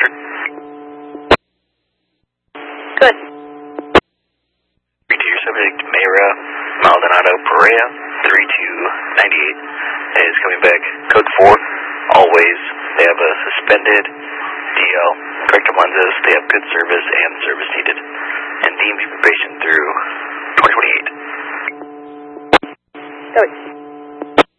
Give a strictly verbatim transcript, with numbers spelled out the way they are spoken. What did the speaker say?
hundred. Good. three two, subject Mayra Maldonado Perea, three two nine eight, is coming back. Code four, always. They have a suspended D L, corrective lenses, they have good service and service needed, and deemed to be patient through twenty twenty-eight. Good.